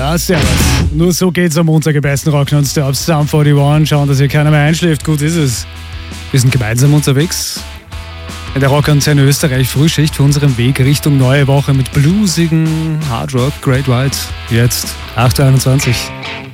Ja, servus. Nur so geht's am Montag im besten Rock nonstop. Sound 41. Schauen, dass hier keiner mehr einschläft. Gut ist es. Wir sind gemeinsam unterwegs. In der Rockantenne Österreich Frühschicht für unseren Weg Richtung neue Woche mit bluesigen Hard Rock, Great White. Jetzt 8.21 Uhr.